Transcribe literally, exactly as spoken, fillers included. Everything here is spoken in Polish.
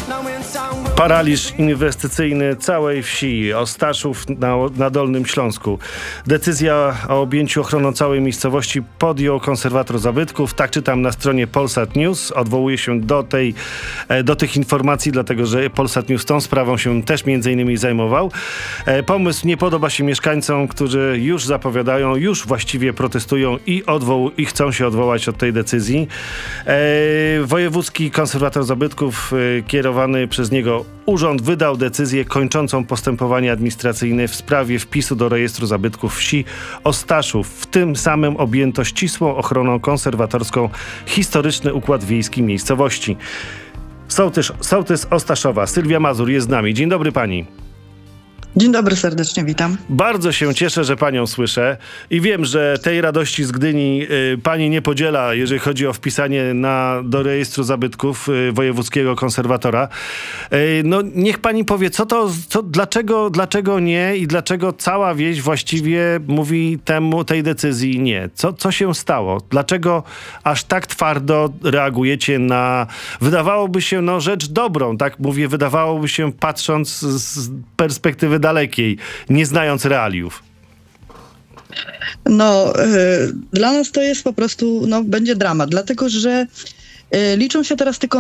Paraliż inwestycyjny całej wsi Ostaszów na, na Dolnym Śląsku. Decyzja o objęciu ochroną całej miejscowości podjął konserwator zabytków. Tak czytam na stronie Polsat News. Odwołuję się do, tej, do tych informacji, dlatego że Polsat News tą sprawą się też między innymi zajmował. Pomysł nie podoba się mieszkańcom, którzy już zapowiadają, już właściwie protestują i, odwoł- i chcą się odwołać od tej decyzji. Wojewódzki konserwator zabytków, kierowany przez niego urząd, wydał decyzję kończącą postępowanie administracyjne w sprawie wpisu do rejestru zabytków wsi Ostaszów. W tym samym objęto ścisłą ochroną konserwatorską historyczny układ wiejski miejscowości. Sołtys, sołtys Ostaszowa, Sylwia Mazur jest z nami. Dzień dobry pani. Dzień dobry, serdecznie witam. Bardzo się cieszę, że panią słyszę i wiem, że tej radości z Gdyni y, pani nie podziela, jeżeli chodzi o wpisanie na, do rejestru zabytków y, wojewódzkiego konserwatora. Y, no niech pani powie, co to, co, dlaczego, dlaczego nie i dlaczego cała wieś właściwie mówi temu, tej decyzji nie? Co, co się stało? Dlaczego aż tak twardo reagujecie na, wydawałoby się, no rzecz dobrą, tak mówię, wydawałoby się, patrząc z perspektywy dalekiej, nie znając realiów? No, y, dla nas to jest po prostu, no, będzie dramat, dlatego że y, liczą się teraz tylko